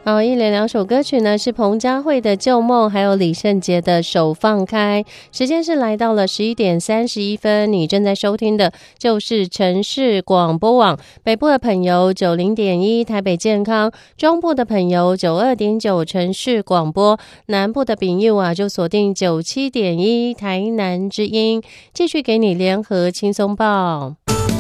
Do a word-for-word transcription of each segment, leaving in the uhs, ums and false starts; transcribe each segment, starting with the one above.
哦，一连两首歌曲呢，是彭佳慧的《旧梦》，还有李圣杰的《手放开》。时间是来到了十一点三十一分，你正在收听的就是城市广播网。北部的朋友九零点一台北健康，中部的朋友九二点九城市广播，南部的朋友啊就锁定九七点一台南之音，继续给你联合轻松报。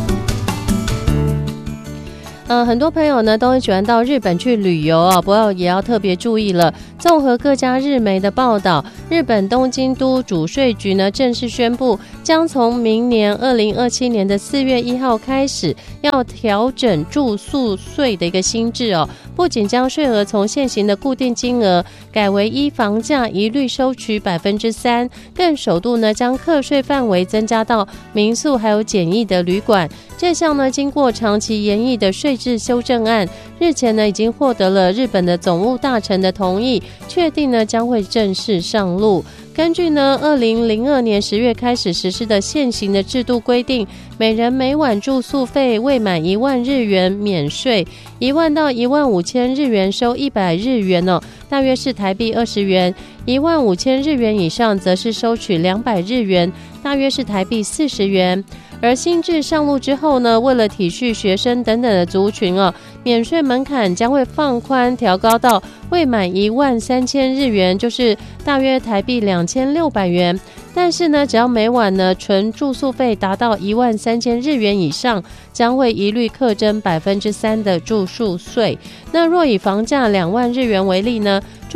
嗯，很多朋友呢都很喜欢到日本去旅游啊，不过也要特别注意了。综合各家日媒的报道，日本东京都主税局呢正式宣布，将从明年二零二七年的四月一号开始，要调整住宿税的一个新制哦。不仅将税额从现行的固定金额改为依房价一律收取百分之三，更首度呢将课税范围增加到民宿还有简易的旅馆。这项呢经过长期研议的税制修正案，日前呢已经获得了日本的总务大臣的同意，确定呢将会正式上路。根据呢二零零二年十月开始实施的现行的制度规定，每人每晚住宿费未满一万日元免税，一万到一万五千日元收一百日元哦，大约是台币二十元，一万五千日元以上则是收取两百日元，大约是台币四十元。而新制上路之后呢，为了体恤学生等等的族群哦，免税门槛将会放宽调高到未满一万三千日元，就是大约台币两千六百元。但是呢，只要每晚呢纯住宿费达到一万三千日元以上，将会一律课征百分之三的住宿税。那若以房价两万日元为例呢，